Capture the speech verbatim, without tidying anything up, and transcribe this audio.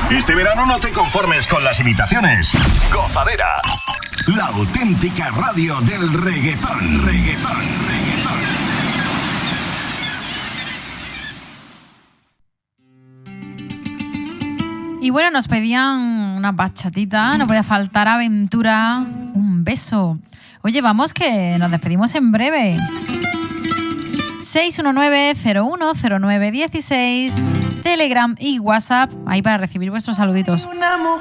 Este verano no te conformes con las imitaciones. Gozadera. La auténtica radio del reggaetón. Reggaetón, reggaetón. Y bueno, nos pedían una bachatita, no podía faltar aventura, un beso. Oye, vamos que nos despedimos en breve. seis uno nueve, cero uno cero nueve uno seis, Telegram y WhatsApp, ahí para recibir vuestros saluditos.